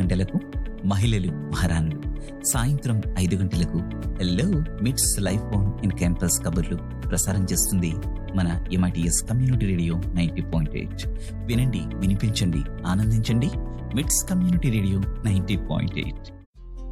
గంటలకు మహిళలు మహారాణులు, సాయంత్రం 5 గంటలకు హలో మిట్స్ లైఫ్ ఆన్ ఇన్ క్యాంపస్ కబుర్లు ప్రసారం చేస్తుంది మన MITS కమ్యూనిటీ రేడియో 90.8. వినండి, వినిపించండి, ఆనందించండి. మిట్స్ కమ్యూనిటీ రేడియో 90.8.